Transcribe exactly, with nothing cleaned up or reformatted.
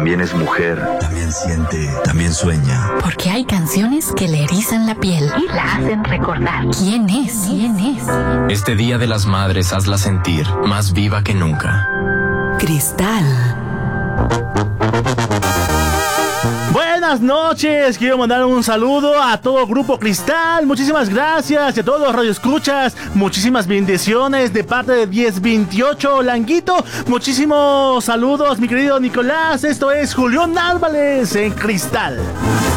también es mujer, también siente, también sueña. Porque hay canciones que le erizan la piel y la hacen recordar quién es, quién es. Este Día de las Madres hazla sentir más viva que nunca. Cristal. Buenas noches, quiero mandar un saludo a todo Grupo Cristal, muchísimas gracias, y a todos los radioescuchas, muchísimas bendiciones de parte de diez veintiocho Languito, muchísimos saludos mi querido Nicolás, esto es Julián Álvarez en Cristal.